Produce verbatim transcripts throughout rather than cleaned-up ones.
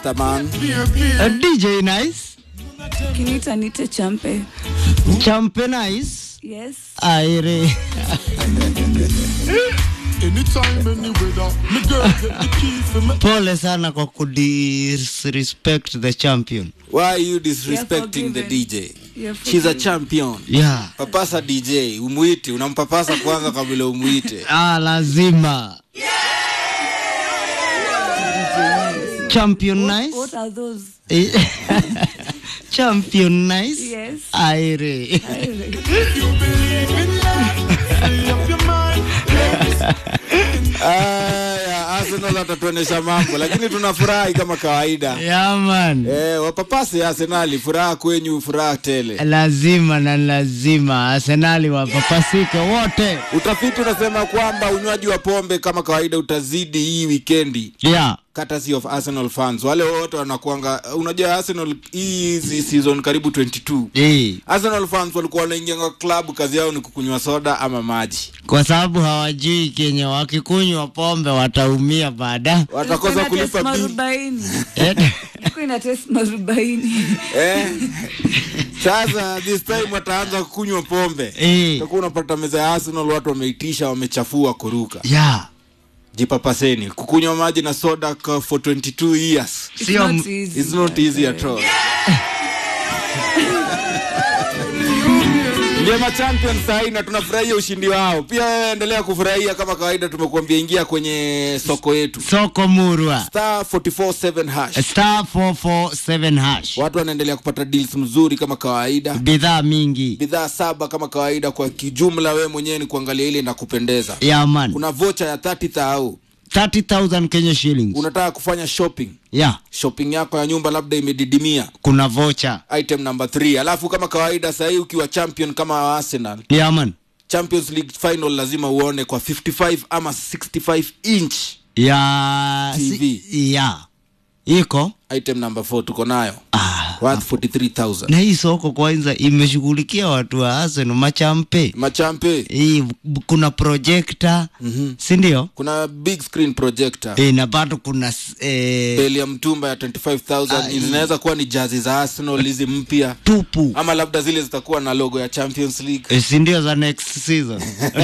Rasta man. A D J Nice. Kinita nite champe. Champe Nice. Yes. Aire. Pole sana kwa kudisrespect the champion. Why are you disrespecting the D J? She's a champion. Yeah. Papasa D J, umuite, unampapasa kwanza kabla umuite. Ah, lazima. Champion Nice. What are those? Champion Nice. Yes. Aire. Aya, Arsenal atatuonesha mambo lakini tunafurahi kama kawaida. Yeah man. Eh, wapapasi Arsenal, furaha kwenyu, furaha tele. Lazima na lazima Arsenal wapapasike wote. Utafiti unasema kwamba unywaji wa pombe kama kawaida utazidi hii weekendi. Yeah. Courtesy of Arsenal fans. Wale wote wanakuanga, unajua Arsenal hii season karibu twenty-two. Eh. Arsenal fans walikuwa wanaingia kwa club, kazi yao ni kukunywa soda ama maji. Kwa sababu hawajui Kenya wakikunywa pombe wataumia baada. Watakosa kulipa marubaini. Kuna test marubaini. Eh. Sasa this time wataanza kukunywa pombe. Eh. Utakuwa unapata meza ya Arsenal watu wameitisha, wamechafua kuruka. Yeah. Jipapaseni. Kukunywa maji na soda for twenty-two years. It's Sio, not easy. It's not easy at all. Ndio machampion sahi na tunafurahia ushindi wao. Pia endelea kufurahia kama kawaida, tumekuambia ingia kwenye soko yetu. Soko Murwa. Star four four seven hash. Star four four seven hash. Watu wanaendelea kupata deals mzuri kama kawaida. Bidhaa mingi. Bidhaa saba kama kawaida, kwa kijumla wewe mwenyewe ni kuangalia ile na kupendeza. Yeah man. Kuna voucher ya thirty thousand. thirty thousand Kenya shillings. Unataka kufanya shopping. Yeah. Shopping yako ya nyumba labda imedidimia. Kuna voucher. Item number three. Alafu kama kawaida sasa ukiwa champion kama Arsenal. Yeah man. Champions League final lazima uone kwa fifty-five ama sixty-five inch. Yeah. T V. Si, yeah. Iko. Item number four tuko nayo. Ah. Worth forty-three thousand. Na hii soko kwanza imeshughulikia watu wa Arsenal machampe. Machampe. Hii kuna projector. Mm-hmm. Si ndio? Kuna big screen projector. Eh, na bado kuna eh beli ya mtumba ya twenty-five thousand. Inaweza kuwa ni jazi za Arsenal hizi mpya. Tupu. Ama labda zile zitakuwa na logo ya Champions League. Eh, si ndio za next season.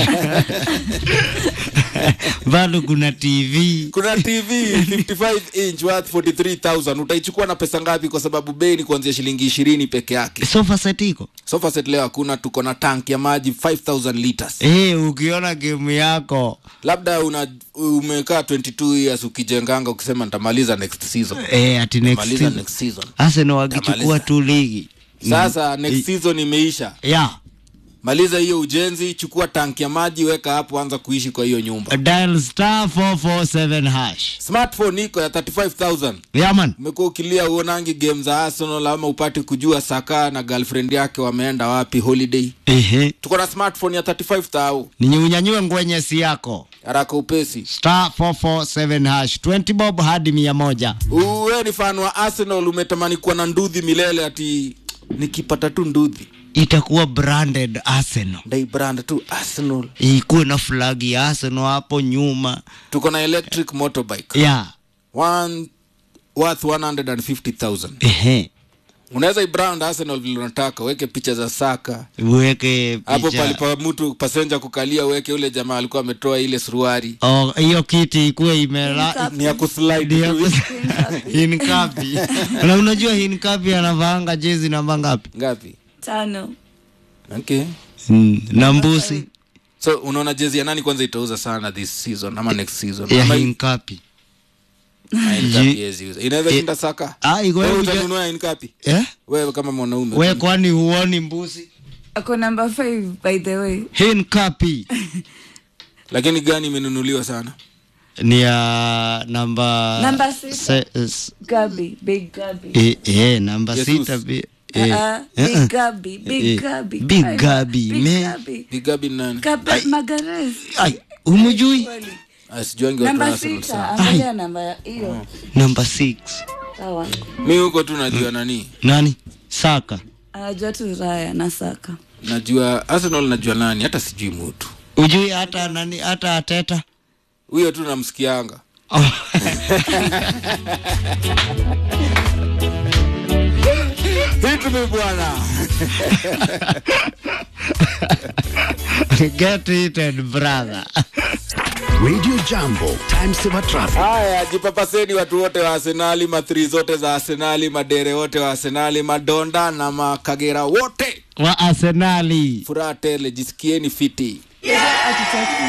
Bado kuna T V. Kuna T V fifty-five inch worth forty-three thousand. Utaichukua na pesa ngapi? Kwa sababu bei ni kuanzia shilingi ishirini peke yake. Sofa set iko. Sofa set leo hakuna, tuko na tank ya maji five thousand liters. Eh, ukiona game yako labda una umekaa twenty-two years ukijenganga ukisema nitamaliza next season. Eh, ati next season. next season. Arsenal wakichukua tu ligi. Sasa next season imeisha. Yeah. Maliza hiyo ujenzi, chukua tanki ya maji, weka hapo, anza kuishi kwa hiyo nyumba. Dial star four four seven hash. Smartphone iko ya thirty-five thousand. Yeah man. Umekuwa ukilia uonangi game za Arsenal ama upate kujua Saka na girlfriend yake wameenda wapi holiday. Ehe. Tuko na smartphone ya thirty-five thousand. Ni unyanyue ngwenye si yako. Haraka upesi. Star four four seven hash. twenty bob hadi mia moja. Uwe ni fan wa Arsenal, umetamani kuwa na nduthi milele, ati nikipata tu nduthi itakuwa branded Arsenal. Dai brand tu Arsenal. Ikuwe na flag ya Arsenal hapo nyuma. Tuko na electric motorbike. Yeah. One worth one hundred fifty thousand. Ehe. Unaweza i-brand Arsenal vile unataka, weke picha za Saka. Weke picha. Hapo palipa mtu passenger kukalia, weke ule jamaa alikuwa ametoa ile suruari. Oh, hiyo kiti ikuwe imela ni ya kuslide tu. Hinkapi. Na unajua Hinkapi anavaanga jezi namba ngapi? Ngapi? Tano. Okay. Mm, na mbusi. So unaona jezi ya nani kwanza itauza sana this season ama next season? Ya Hinkapi. Hinkapi yezi uza. Inaweza shinda Saka? Ah, iko wewe utanunua Hinkapi? Eh? Wewe kama mwanaume. Wewe kwani huoni mbusi? Ako number five by the way. Hinkapi. Lakini gani imenunuliwa sana? Ni ya namba Number six. Gabi, Big Gabi. Eh, eh, namba sita bi. Eh, uh, Big Gabi, Big Gabi. Big Gabi, me. Big Gabi nani? Gabi Magalhaes. Ai, umujui? Asijuangi watu namba Arsenal sita, sana. angalia namba hiyo. Namba six. Sawa. Mimi huko tu najua nani? Nani? Saka. Anajua tu Raya na Saka. Najua Arsenal, najua nani, hata sijui mtu. Ujui hata nani, hata Ateta? Huyo tu namsikianga. Oh. Ngumi bwana. Get heated, brother. Radio Jambo, time saver traffic. Haya, jipapaseni watu wote wa Arsenali, matri zote za Arsenali, madere wote wa Arsenali, madonda na makagera wote Wa Arsenali. furaha tele, jisikieni fiti. Atutaki.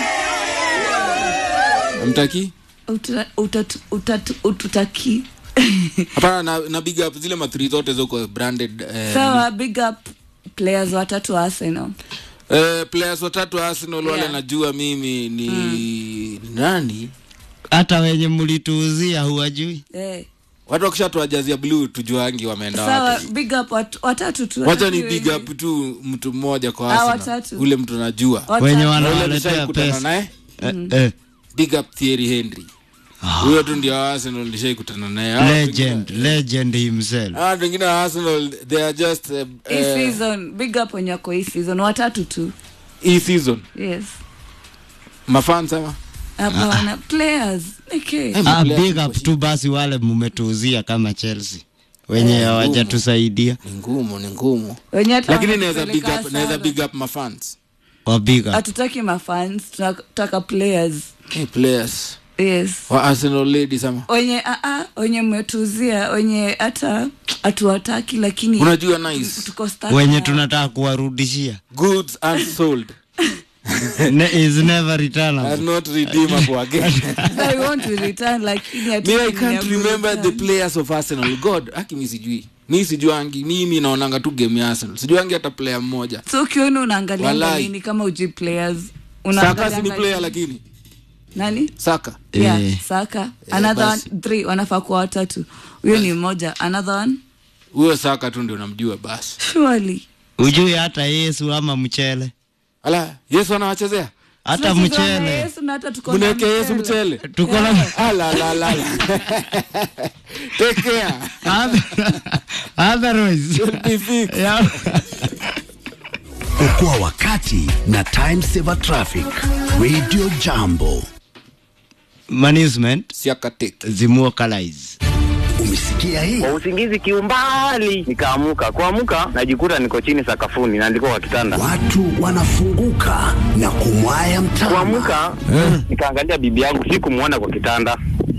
Mtaki? Uta- utatu- utatu- Ututaki. Hapana, na, na big up zile matri zote zoko branded eh, Sawa, big up players watatu wa Arsenal. eh, players watatu wa Arsenal wale Yeah. najua mimi ni mm. nani? Hata wenye mlituuzia huwajui. Eh. Watu wakishatuajazia blue tujuangi wameenda Sawa, wapi. big up watu, watatu tu. Wacha ni Watatu big up tu mtu mmoja kwa Ah, Arsenal. watatu. Ule mtu najua. Watatu. Wenye Ule wanawaletea nishakutana pesa. naye. Eh, eh. Big up Thierry Henry. Huyo tu ndio Arsenal nishakutana naye. Hao Legend, legend himself. Ah, wengine wa Arsenal they are just uh, Hii uh, season, big up wenye wako hii season. Watatu tu. hii season. Yes. Mafans ama? Hapa wana players. Okay. Eh, Ah, players big wako up tu basi wale mmetuuzia kama Chelsea. Wenye hawajatusaidia. Ni ngumu, ni ngumu. Wenye hata Lakini naweza big wanatupeleka up, naweza sana. big up mafans. Wa big up. Hatutaki mafans, tunataka players. Hey, players. Yes. Wa Arsenal ladies ama? Wenye a a wenye mmetuzia, wenye hata hatuwataki lakini Unajua nice. tuko stuck. Wenye na- tunataka kuwarudishia. Goods unsold Ne, is never are returnable. not redeemable again. I want to return lakini hatu- Me, I can't ya remember the return. players of Arsenal. God, haki mimi sijui. Mimi sijuangi, mimi naonanga tu game ya Arsenal. Sijuangi hata player mmoja. So ukiona unaangalia Walai. nini kama uji players? Saka si ni nini? player lakini. Nani? Saka. Yeah, Eh. Saka. Another one, basi. three, wanafaa kuwa watatu. Huyo ni mmoja. Another one? Huyo Saka tu ndio namjua basi. Surely. Ujui hata Yesu ama mchele. Ala, Yesu anawachezea? Hata Tunacheza na mchele. Yesu na hata tuko na Mneke Yesu mchele. Tuko na Ala la la la. Take care. otherwise. Be fixed. Yeah. Okoa wakati na time saver traffic. Radio Jambo. Management Siakatek. zimuokalize. Umesikia hii? Kwa usingizi kiumbali nikaamuka. Kuamuka najikuta niko chini sakafuni na ndiko kwa kitanda. Watu wanafunguka na kumwaya mtama. Kuamuka nikaangalia bibi yangu, sikumuona kwa kitanda.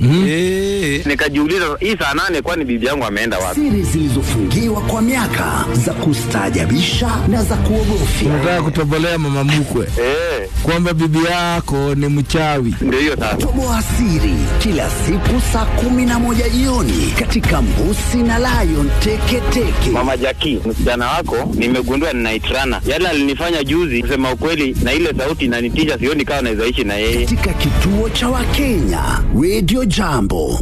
Eh. Nikajiuliza hii saa nane kwani bibi yangu ameenda wapi? Siri zilizofungiwa kwa miaka za kustaajabisha na za kuogofya. Nataka kutobolea mama mkwe Eh, kwamba bibi yako ni mchawi. ndio hiyo sasa. Toboa siri kila siku saa kumi na moja jioni katika Mbusi na Lion Teketeke. Mama Jackie, msichana wako nimegundua ninaitrana. Yale alinifanya juzi, kusema ukweli, na ile sauti inanitisha, sioni kama naweza ishi na yeye. Katika kituo cha Wakenya, Radio Jambo.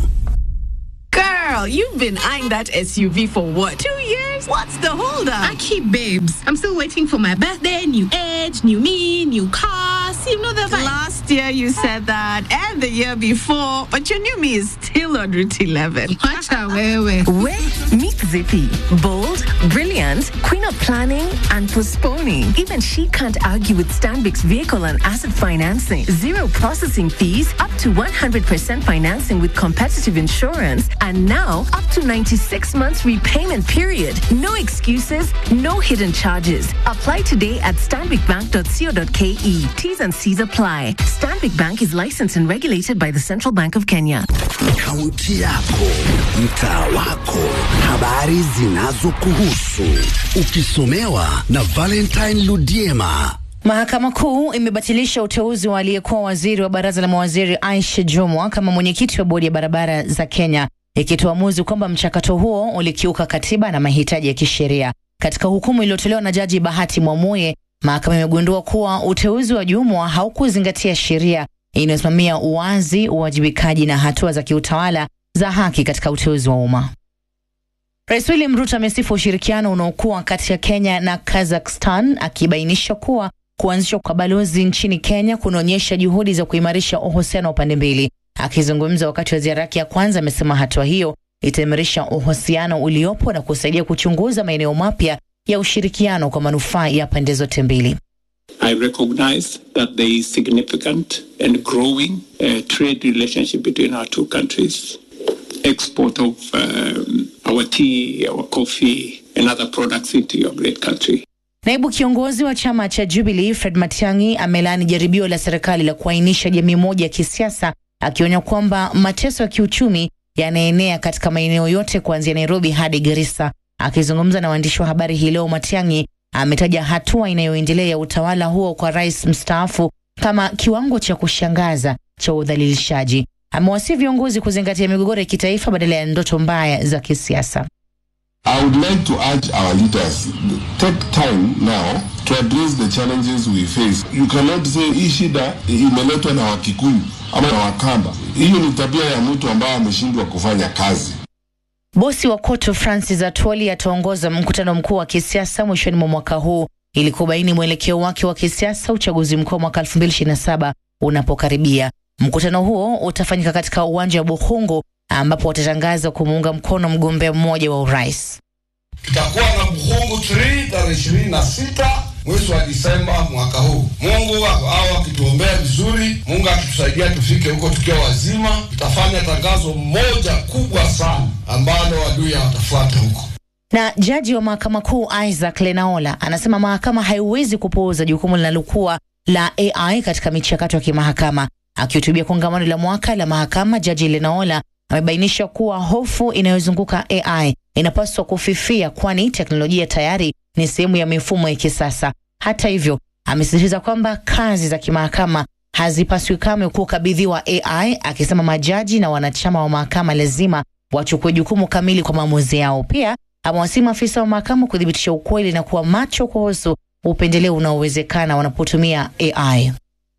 Girl, you've been eyeing that S U V for what? Two years? What's the holdup? I keep babes. I'm still waiting for my birthday, new age, new me, new cars. You know the vibe. Last year you said that, and the year before, but your new me is still on Route eleven. Wacha wewe. Where? Meet Zippy. Bold, brilliant, queen of planning and postponing. Even she can't argue with Stanbic's vehicle and asset financing. Zero processing fees, up to one hundred percent financing with competitive insurance, and now up to ninety-six months repayment period. No excuses, no hidden charges. Apply today at stanbic bank dot co dot ke. T's and C's apply. Stanbic Bank is licensed and regulated by the Central Bank of Kenya. Kaunti yako, mtaa wako, habari zinazokuhusu. Ukisomewa na Valentine Ludiema. Mahakama Kuu imebatilisha uteuzi wa aliyekuwa waziri wa baraza la mawaziri Aisha Jumwa kama mwenyekiti wa bodi ya barabara za Kenya, ikitoa uamuzi kwamba mchakato huo ulikiuka katiba na mahitaji ya kisheria. Katika hukumu iliyotolewa na Jaji Bahati Mwamuye, mahakama imegundua kuwa uteuzi wa Jumwa haukuzingatia sheria inayosimamia uwazi, uwajibikaji na hatua za kiutawala za haki katika uteuzi wa umma. Rais William Ruto amesifu ushirikiano unaokuwa kati ya Kenya na Kazakhstan, akibainisha kuwa kuanzishwa kwa balozi nchini Kenya kunaonyesha juhudi za kuimarisha uhusiano wa pande mbili. Akizungumza wakati wa ziara yake ya kwanza, amesema hatua hiyo itaimarisha uhusiano uliopo na kusaidia kuchunguza maeneo mapya ya ushirikiano kwa manufaa ya pande zote mbili. I recognize that there is significant and growing uh, trade relationship between our two countries. Export of um, our tea, our coffee, and other products into your great country. Naibu kiongozi wa chama cha Jubilee Fred Matiang'i amelaani jaribio la serikali la kuainisha jamii moja ya kisiasa, akionya kwamba mateso ya kiuchumi yanaenea katika maeneo yote kuanzia Nairobi hadi Garissa. Akizungumza na waandishi wa habari hii leo, Matiang'i ametaja hatua inayoendelea ya utawala huo kwa rais mstaafu kama kiwango cha kushangaza cha udhalilishaji. Amewasihi viongozi kuzingatia migogoro ya kitaifa badala ya ndoto mbaya za kisiasa. I would like to urge our leaders, take time now to address the challenges we face. You cannot say hii shida imeletwa na Wakikuyu ama na Wakamba. Hiyo ni tabia ya mtu ambaye ameshindwa kufanya kazi. Bosi wa Koto Francis Atwoli ataongoza mkutano mkuu wa kisiasa mwishoni mwa mwaka huu ili kubaini mwelekeo wake wa kisiasa uchaguzi mkuu mwaka elfu mbili ishirini na saba unapokaribia. Mkutano huo utafanyika katika uwanja wa Bukhungu ambapo watatangaza kumuunga mkono mgombea mmoja wa urais. Tutakuwa na Bukhungu tarehe ishirini na sita mwezi wa Disemba mwaka huu. Mungu hao akituombea vizuri, Mungu akitusaidia tufike huko tukiwa wazima, tutafanya tangazo moja kubwa sana ambalo adui watafuata huko. Na jaji wa mahakama kuu Isaac Lenaola anasema mahakama haiwezi kupuuza jukumu linalokuwa la A I katika michakato ya kimahakama. Akihutubia kongamano la mwaka la mahakama, jaji Lenaola amebainisha kuwa hofu inayozunguka A I inapaswa kufifia, kwani teknolojia tayari ni sehemu ya mifumo ya kisasa. Hata hivyo, amesisitiza kwamba kazi za kimahakama hazipaswi kamwe kukabidhiwa A I, akisema majaji na wanachama wa mahakama lazima wachukue jukumu kamili kwa maamuzi yao. Pia amewasihi maafisa wa mahakama kudhibitisha ukweli na kuwa macho kuhusu upendeleo unaowezekana wanapotumia A I.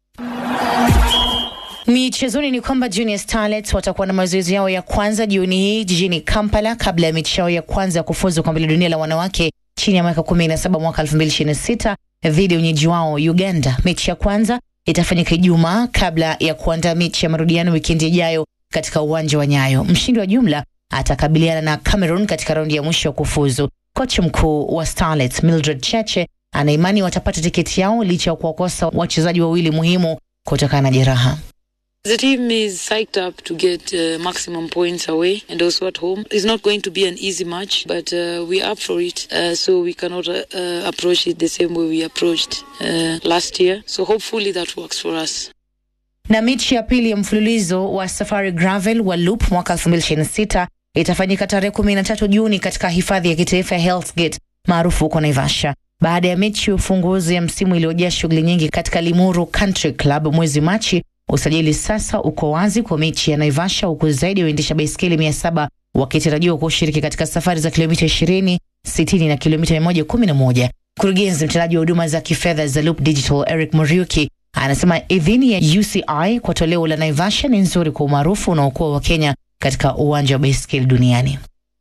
Michezoni ni kwamba Junior Starlets watakuwa na mazoezi yao ya kwanza jioni hii jijini Kampala kabla ya mechi yao ya kwanza ya kufuzu kombe la dunia la wanawake chini ya miaka kumi na saba mwaka elfu mbili ishirini na sita dhidi ya wenyeji wao Uganda. Mechi ya kwanza itafanyika Ijumaa kabla ya kuandaa mechi ya marudiano wikendi ijayo katika uwanja wa Nyayo. Mshindi wa jumla atakabiliana na Cameroon katika raundi ya mwisho ya kufuzu. Kocha mkuu wa Starlets Mildred Cheche ana imani watapata tiketi yao licha ya kuwakosa wachezaji wawili muhimu kutokana na jeraha. The team is psyched up to get uh, maximum points away and also at home. It's not going to be an easy match, but uh, we're up for it. Uh, so we cannot uh, uh, approach it the same way we approached uh, last year. So hopefully that works for us. Na mechi ya pili ya mfululizo wa Safari Gravel wa Loop mwaka elfu mbili ishirini na sita itafanyika tarehe kumi na tatu Juni katika hifadhi ya kitaifa ya Hell's Gate maarufu huko Naivasha. Baada ya mechi ya ufunguzi ya msimu iliyojaa shughuli nyingi katika Limuru Country Club mwezi Machi, usajili sasa uko wazi kwa mechi ya Naivasha, huku zaidi waendesha baiskeli mia saba wakitarajiwa kushiriki katika safari za kilomita ishirini, sitini na kilomita mia moja kumi na moja. Kurugenzi mtendaji wa huduma za kifedha za Loop Digital Eric Muriuki anasema idhini ya U C I kwa toleo la Naivasha ni nzuri kwa umaarufu unaokuwa wa Kenya katika uwanja wa baiskeli duniani.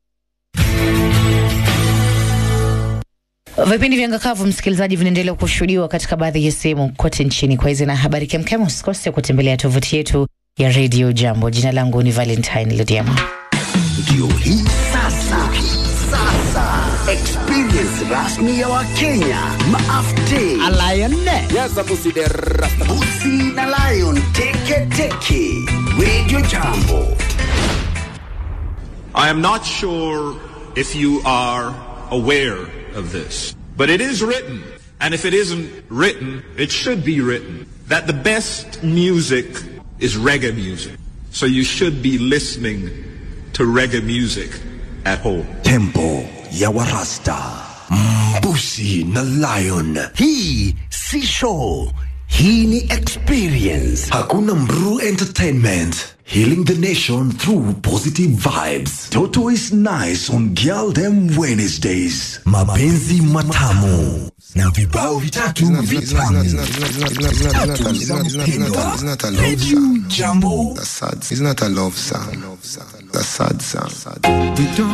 Vipindi vya ngakavu msikilizaji vinaendelea kushuhudiwa katika baadhi ya sehemu kote nchini. Kwa hizo na habari kemkem, usikose kutembelea tovuti yetu ya Radio Jambo. Jina langu ni Valentine Lodiama. Ndio hii sasa. Sasa experience rasmi ya Wakenya maafte Alayane yes abusi de rasta Busi na Lion teke teke Radio Jambo. I am not sure if you are aware of this, but it is written, and if it isn't written, it should be written, that the best music is reggae music. So you should be listening to reggae music at home. Tempo ya Warasta, Busi na Lion. Hii si show, hii ni experience. Hakuna Mru Entertainment, healing the nation through positive vibes. Toto is nice on Girl Dem Wednesdays. Mapenzi matamu na vibao vitatu vitamu. Radio Jambo. It's not a love song. That's sad song.